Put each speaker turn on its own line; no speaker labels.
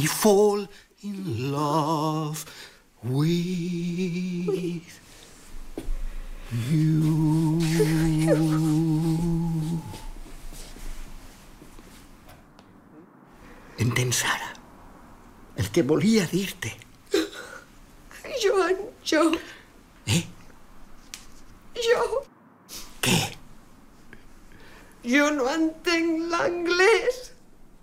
I fall in love with you. Entens ara el que volia dir-te.
Joan, jo... Jo...
Què?
Jo no entenc l'anglès.